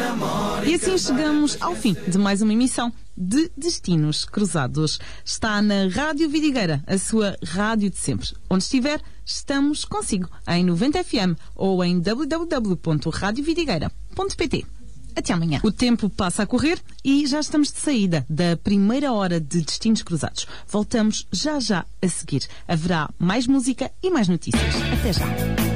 E assim chegamos ao fim de mais uma emissão de Destinos Cruzados. Está na Rádio Vidigueira, a sua rádio de sempre. Onde estiver, estamos consigo em 90 FM ou em www.radiovidigueira.pt. Até amanhã. O tempo passa a correr e já estamos de saída da primeira hora de Destinos Cruzados. Voltamos já a seguir. Haverá mais música e mais notícias. Até já.